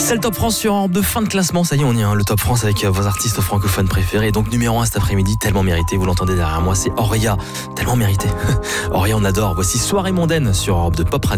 C'est le Top France sur Europe 2, fin de classement, ça y est on y est, le Top France avec vos artistes francophones préférés. Donc numéro 1 cet après-midi, tellement mérité, vous l'entendez derrière moi, c'est Auria, tellement mérité. Auria on adore, voici Soirée mondaine sur Europe 2 Pop Radio.